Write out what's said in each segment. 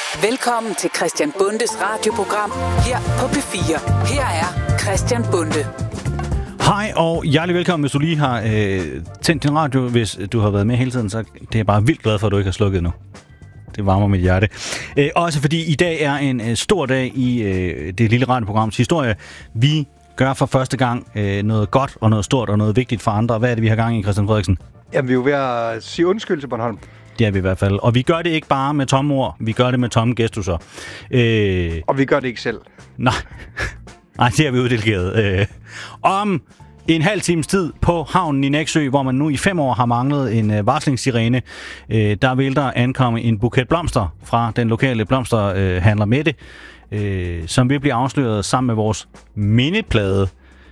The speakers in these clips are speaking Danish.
Velkommen til Christian Bundes radioprogram her på P4. Her er Christian Bunde. Hej og hjertelig velkommen, hvis du lige har tændt din radio. Hvis du har været med hele tiden, så det er jeg bare vildt glad for, at du ikke har slukket nu. Det varmer mit hjerte. Også fordi i dag er en stor dag i det lille radioprograms historie. Vi gør for første gang noget godt og noget stort og noget vigtigt for andre. Hvad er det, vi har gang i, Christian Frederiksen? Jamen, vi er jo ved at sige undskyld til Bornholm. Det er vi i hvert fald. Og vi gør det ikke bare med tomme ord. Vi gør det med tomme gestusser. Og vi gør det ikke selv. Nej, det har vi uddelegeret. Om en halv times tid på havnen i Nexø, hvor man nu i 5 år har manglet en varslingssirene, der vil der ankomme en buket blomster fra den lokale blomsterhandler Mette, som vil blive afsløret sammen med vores mindeplade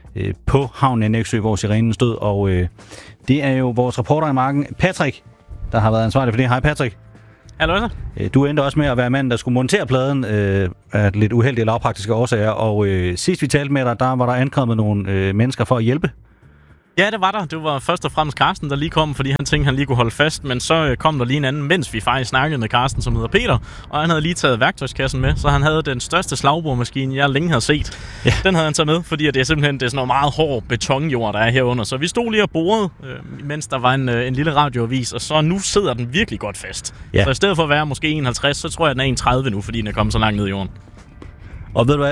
på havnen i Nexø, hvor sirenen stod. Og det er jo vores reporter i marken, Patrick, der har været ansvarlig for det. Hej Patrick. Hallo. Du endte også med at være manden, der skulle montere pladen af lidt uheldige og lavpraktiske årsager. Og sidst vi talte med dig, der var der ankommet nogle mennesker for at hjælpe. Ja, det var der. Det var først og fremmest Carsten, der lige kom, fordi han tænkte, han lige kunne holde fast. Men så kom der lige en anden, mens vi faktisk snakkede med Carsten, som hedder Peter. Og han havde lige taget værktøjskassen med, så han havde den største slagboremaskine, jeg længe havde set. Ja. Den havde han taget med, fordi det er simpelthen sådan noget meget hård betonjord, der er herunder. Så vi stod lige og borede, mens der var en lille radioavis, og så nu sidder den virkelig godt fast. Ja. Så i stedet for at være måske 51, så tror jeg, den er 31 nu, fordi den er kommet så langt ned i jorden. Og ved du hvad,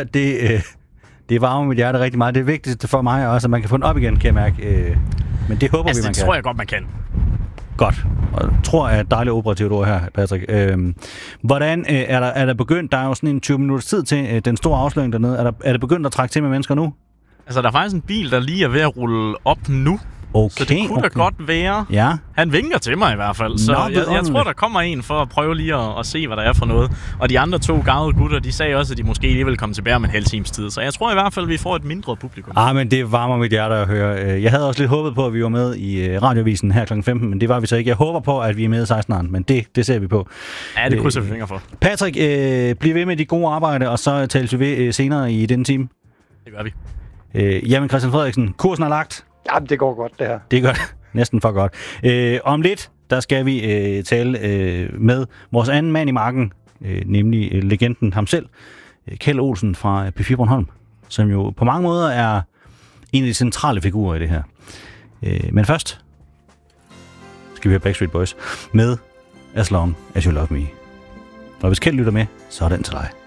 det varmer mit hjerte rigtig meget. Det vigtigste for mig er også, at man kan få den op igen, kan jeg mærke. Men det håber vi, man kan. Det tror jeg godt, man kan. Godt. Og jeg tror, at et dejligt operativt ord her, Patrick. Hvordan er der begyndt? Der er jo sådan en 20 minutters tid til den store afsløring dernede. Er det begyndt at trække til med mennesker nu? Altså, der er faktisk en bil, der lige er ved at rulle op nu. Okay, så det kunne da godt være. Ja. Han vinker til mig i hvert fald. Så jeg tror, der kommer en for at prøve lige at se, hvad der er for noget. Og de andre 2 gavede gutter, de sagde også, at de måske lige vil komme tilbage om en halv times tid. Så jeg tror i hvert fald, at vi får et mindre publikum. Men det varmer mit hjerte at høre. Jeg havde også lidt håbet på, at vi var med i radioavisen her kl. 15, men det var vi så ikke. Jeg håber på, at vi er med i 16'eren, men det ser vi på. Ja, det krydser vi fingre for. Patrick, bliv ved med de gode arbejde, og så tales vi ved senere i denne time. Det gør vi. Jamen Christian Frederiksen, kursen er lagt. Jamen, det går godt, det her. Det gør det. Næsten for godt. Om lidt, der skal vi tale med vores anden mand i marken, nemlig legenden ham selv, Kjeld Olsen fra P4 Bornholm, som jo på mange måder er en af de centrale figurer i det her. Men først skal vi have Backstreet Boys med As Long As You Love Me. Og hvis Kjeld lytter med, så er den til dig.